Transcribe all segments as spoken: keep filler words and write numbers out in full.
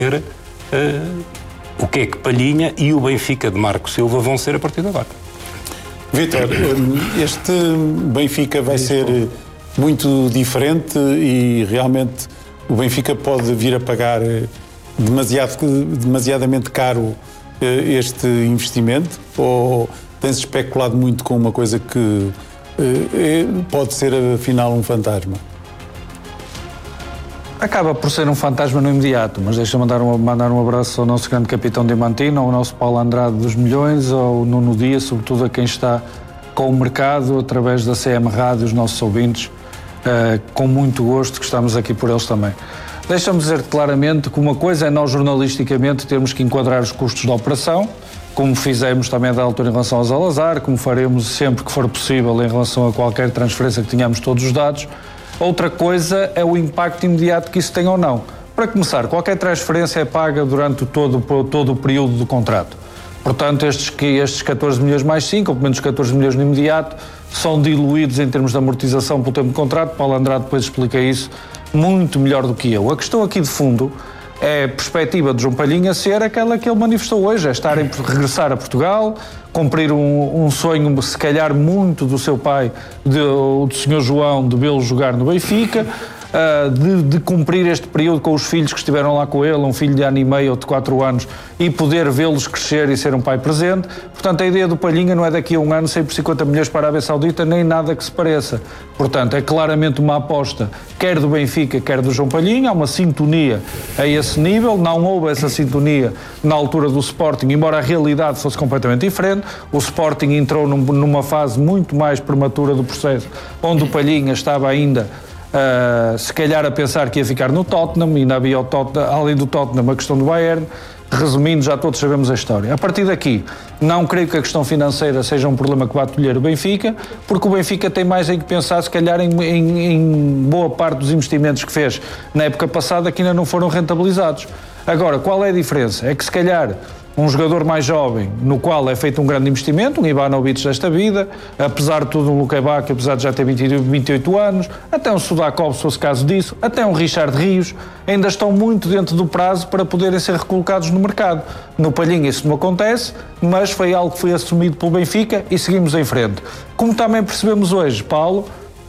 uh, o que é que Palhinha e o Benfica de Marco Silva vão ser a partir de agora. Vítor, este Benfica vai ser muito diferente e realmente o Benfica pode vir a pagar demasiado, demasiadamente caro este investimento, ou tem-se especulado muito com uma coisa que pode ser afinal um fantasma? Acaba por ser um fantasma no imediato, mas deixa-me mandar um, mandar um abraço ao nosso grande capitão Diamantino, ao nosso Paulo Andrade dos Milhões, ao Nuno Dias, sobretudo a quem está com o mercado, através da C M Rádio, os nossos ouvintes, uh, com muito gosto que estamos aqui por eles também. Deixa-me dizer claramente que uma coisa é nós jornalisticamente termos que enquadrar os custos da operação, como fizemos também da altura em relação ao Salazar, como faremos sempre que for possível em relação a qualquer transferência que tenhamos todos os dados. Outra coisa é o impacto imediato que isso tem ou não. Para começar, qualquer transferência é paga durante todo, todo o período do contrato. Portanto, estes, estes catorze milhões mais cinco, ou pelo menos catorze milhões no imediato, são diluídos em termos de amortização pelo tempo de contrato. Paulo Andrade depois explica isso muito melhor do que eu. A questão aqui de fundo é a perspectiva de João Palhinha ser aquela que ele manifestou hoje, é estar em regressar a Portugal, cumprir um, um sonho, se calhar muito do seu pai, de, do senhor João, de vê-lo jogar no Benfica, uh, de, de cumprir este período com os filhos que estiveram lá com ele, um filho de ano e meio ou de quatro anos, e poder vê-los crescer e ser um pai presente. Portanto, a ideia do Palhinha não é daqui a um ano cem por cinquenta milhões para a Arábia Saudita, nem nada que se pareça. Portanto, é claramente uma aposta, quer do Benfica, quer do João Palhinha, há uma sintonia a esse nível, não houve essa sintonia na altura do Sporting, embora a realidade fosse completamente diferente. O Sporting entrou num, numa fase muito mais prematura do processo, onde o Palhinha estava ainda, uh, se calhar, a pensar que ia ficar no Tottenham, e ainda havia, o Tottenham, além do Tottenham, a questão do Bayern. Resumindo, já todos sabemos a história. A partir daqui, não creio que a questão financeira seja um problema que vá tolher o Benfica, porque o Benfica tem mais em que pensar, se calhar, em, em, em boa parte dos investimentos que fez na época passada que ainda não foram rentabilizados. Agora, qual é a diferença? É que, se calhar, um jogador mais jovem, no qual é feito um grande investimento, um Ivanovic desta vida, apesar de tudo um Lukaku, apesar de já ter vinte e oito anos, até um Sudakov, se fosse caso disso, até um Richard Rios, ainda estão muito dentro do prazo para poderem ser recolocados no mercado. No Palhinha isso não acontece, mas foi algo que foi assumido pelo Benfica e seguimos em frente. Como também percebemos hoje, Paulo,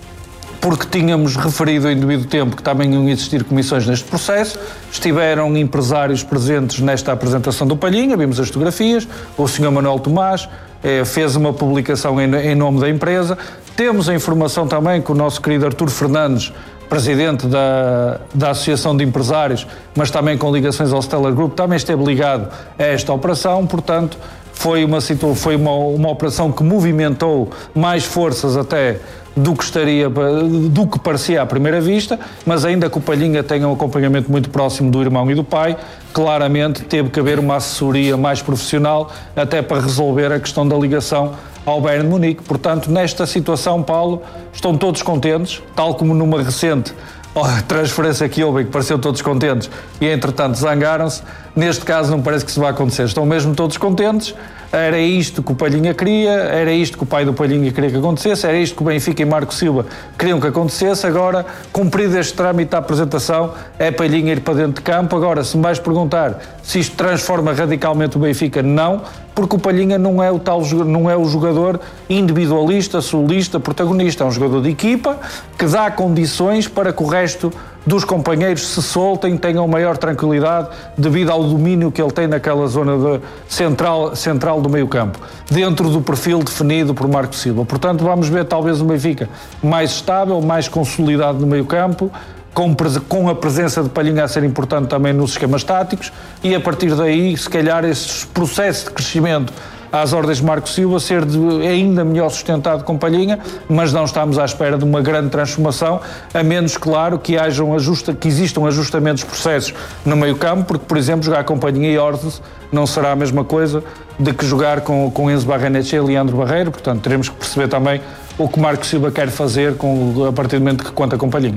porque tínhamos referido em devido tempo que também iam existir comissões neste processo, estiveram empresários presentes nesta apresentação do Palhinha, vimos as fotografias, o senhor Manuel Tomás eh, fez uma publicação em, em nome da empresa. Temos a informação também que o nosso querido Artur Fernandes, presidente da, da Associação de Empresários, mas também com ligações ao Stellar Group, também esteve ligado a esta operação. Portanto, foi uma, foi uma, uma operação que movimentou mais forças até do que estaria, do que parecia à primeira vista, mas ainda que o Palhinha tenha um acompanhamento muito próximo do irmão e do pai, claramente teve que haver uma assessoria mais profissional até para resolver a questão da ligação ao Bayern de Munique. Portanto, nesta situação, Paulo, estão todos contentes, tal como numa recente transferência que houve, que pareciam todos contentes e entretanto zangaram-se. Neste caso não parece que isso vai acontecer, estão mesmo todos contentes. Era isto que o Palhinha queria, era isto que o pai do Palhinha queria que acontecesse, era isto que o Benfica e Marco Silva queriam que acontecesse. Agora, cumprido este trâmite da apresentação, é Palhinha ir para dentro de campo. Agora, se me vais perguntar se isto transforma radicalmente o Benfica, não, porque o Palhinha não é o tal, não é o jogador individualista, solista, protagonista, é um jogador de equipa que dá condições para que o resto dos companheiros se soltem, tenham maior tranquilidade devido ao domínio que ele tem naquela zona de central, central do meio campo, dentro do perfil definido por Marco Silva. Portanto, vamos ver talvez o Benfica mais estável, mais consolidado no meio campo, com, com a presença de Palhinha a ser importante também nos esquemas táticos, e a partir daí, se calhar, esse processo de crescimento às ordens de Marco Silva ser de, ainda melhor sustentado com Palhinha, mas não estamos à espera de uma grande transformação, a menos, claro, que, hajam ajusta, que existam ajustamentos de processos no meio campo, porque, por exemplo, jogar com Palhinha e Ordes não será a mesma coisa de que jogar com, com Enzo Barrenetxea e Leandro Barreiro. Portanto, teremos que perceber também o que Marco Silva quer fazer com, a partir do momento que conta com Palhinha.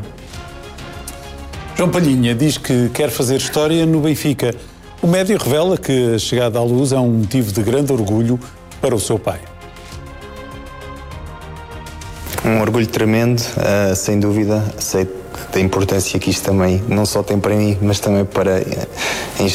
João Palhinha diz que quer fazer história no Benfica. O médio revela que a chegada à luz é um motivo de grande orgulho para o seu pai. Um orgulho tremendo, uh, sem dúvida. Sei que da importância que isto também não só tem para mim, mas também para a